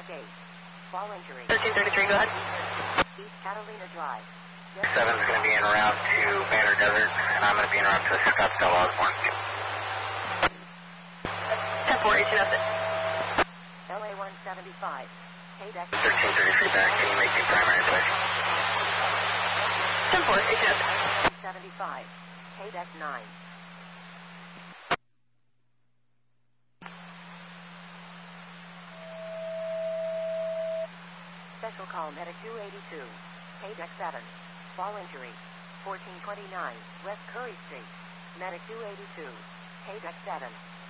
Deck 8. Fall injury. 1333, go ahead. East Catalina Drive. 7's going to be en route to Banner Desert, and I'm going to be en route to Scottsdale Osborne. 10-4, 18 up it. LA 175. K-Deck 1333 back, can you make me primary, please? 10-4, 18 up it. 75. K-Deck 9. Special call Medic 282. K-Deck 7. Fall injury. 1429 West Curry Street. Medic 282. K-Deck 7.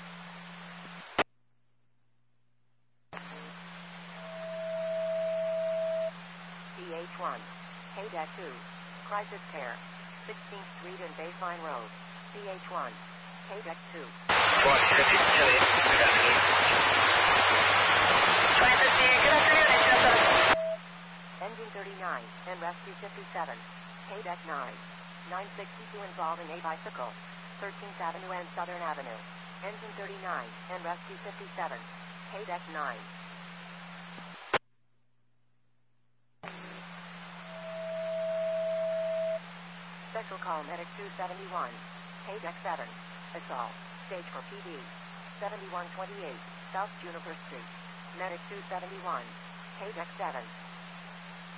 CH1. K-Deck 2. Crisis Care. 16th Street and Baseline Road. CH1. K-Deck 2. 2050, good afternoon. 2050, good afternoon, 18 up it. Engine 39 and Rescue 57. K-Deck 9. 962 involving a bicycle. 13th Avenue and Southern Avenue. Engine 39 and Rescue 57. K-Deck 9. Special call Medic 271. K-Deck 7. Assault. Stage for PD. 7128 South Juniper Street. Medic 271. K-Deck 7.